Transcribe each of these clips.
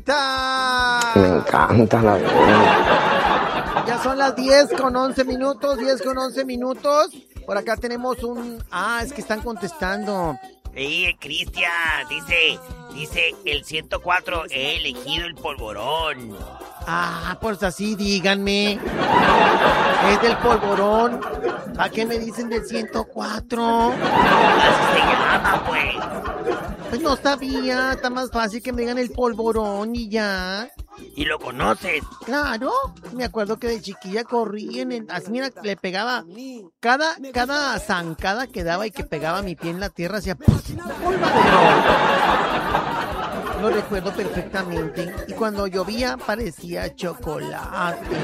venta. Me encanta la venta. Ya son las 10:11 minutos, 10:11 minutos. Por acá tenemos un... es que están contestando. Cristian, dice el 104, he elegido el polvorón. Pues así díganme. Es del polvorón. ¿Para qué me dicen del 104? Así se llama, pues. Pues no sabía, está más fácil que me digan el polvorón y ya. ¿Y lo conoces? Claro, me acuerdo que de chiquilla corrí así mira, le pegaba cada zancada que daba y que pegaba mi pie en la tierra hacía polvadero. Lo recuerdo perfectamente y cuando llovía parecía chocolate.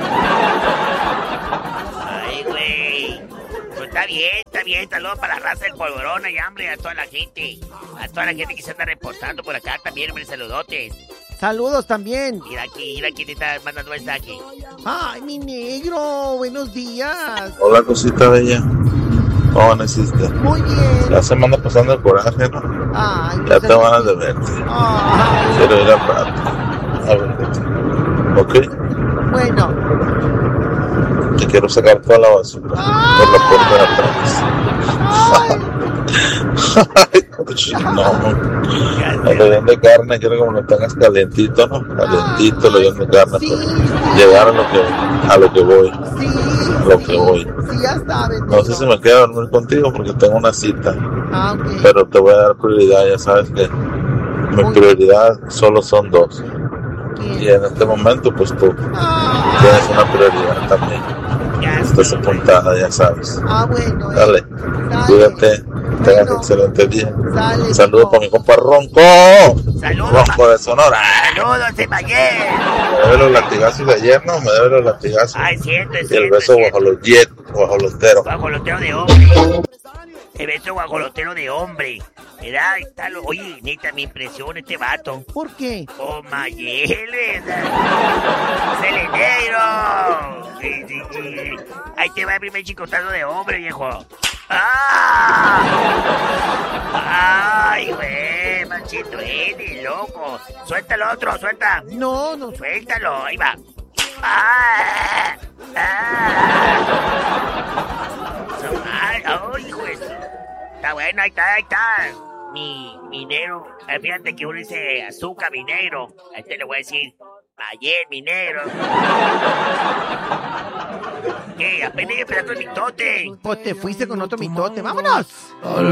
Ay, güey. Pues está bien, saludos para la raza del polvorón, y hambre, a toda la gente que se anda reportando por acá también, hombre, saludotes. Saludos también. Mira aquí te está mandando mensaje. Ay, mi negro, buenos días. Hola, cosita bella. ¿Cómo amaneciste? Muy bien. La semana pasando el coraje, ¿no? Ay, ya te van a de verte. Ay. Quiero ir al rato. A verte. ¿Ok? Bueno. Te quiero sacar toda la basura por la puerta de atrás. No, el león de carne, quiero que me lo tengas calientito, ¿no? Calientito, el león de carne. Sí, llegar a lo que voy. Sí, a lo que voy. Sí, ya sabes. No sé si me quedo a dormir contigo porque tengo una cita. Okay. Pero te voy a dar prioridad, ya sabes que mi prioridad solo son dos. Y en este momento, pues tú tienes una prioridad también. Estás apuntada, ya sabes. Bueno. Dale. Cuídate. Tengas excelente día. Saludos para mi compa Ronco. Saludos. Ronco de Sonora. Saludos, Emayer. Me debe los latigazos de ayer, ¿no? Me debe los latigazos. Cierto. Y el beso guajolotero. Guajolotero de hombre. El beso guajolotero de hombre. Oye, neta, me impresiona este vato. ¿Por qué? Oh, Mayel. ¡Celenegro! Sí. Ahí te va el primer chicotazo de hombre, viejo. ¡Ay, güey! Manchito, loco. Suelta el otro, suelta. No. Suéltalo, ahí va. ¡Ay, hijo de eso! Está bueno, ahí está. Mi negro. Fíjate que uno dice azúcar, mi negro. A este le voy a decir ayer, mi negro. ¿Qué? Apenas iba a empezar con el mitote. Pues te fuiste con otro mitote. ¡Vámonos!